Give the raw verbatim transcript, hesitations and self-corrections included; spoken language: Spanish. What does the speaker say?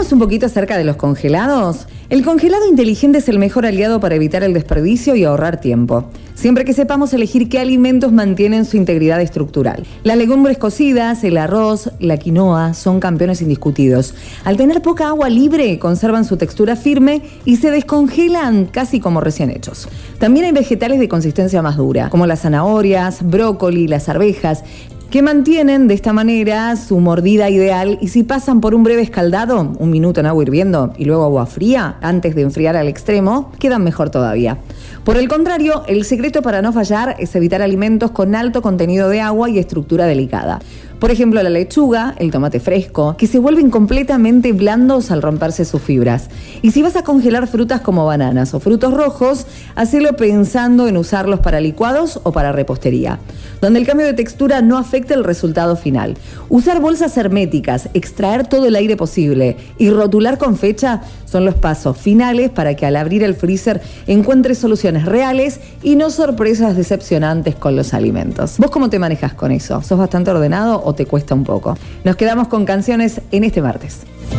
Hablemos un poquito acerca de los congelados. El congelado inteligente es el mejor aliado para evitar el desperdicio y ahorrar tiempo, siempre que sepamos elegir qué alimentos mantienen su integridad estructural. Las legumbres cocidas, el arroz, la quinoa son campeones indiscutidos. Al tener poca agua libre, conservan su textura firme y se descongelan casi como recién hechos. También hay vegetales de consistencia más dura, como las zanahorias, brócoli, las arvejas, que mantienen de esta manera su mordida ideal, y si pasan por un breve escaldado, un minuto en agua hirviendo y luego agua fría, antes de enfriar al extremo, quedan mejor todavía. Por el contrario, el secreto para no fallar es evitar alimentos con alto contenido de agua y estructura delicada. Por ejemplo, la lechuga, el tomate fresco, que se vuelven completamente blandos al romperse sus fibras. Y si vas a congelar frutas como bananas o frutos rojos, hacelo pensando en usarlos para licuados o para repostería, donde el cambio de textura no afecta el resultado final. Usar bolsas herméticas, extraer todo el aire posible y rotular con fecha son los pasos finales para que al abrir el freezer encuentres soluciones reales y no sorpresas decepcionantes con los alimentos. ¿Vos cómo te manejas con eso? ¿Sos bastante ordenado o te cuesta un poco? Nos quedamos con canciones en este martes.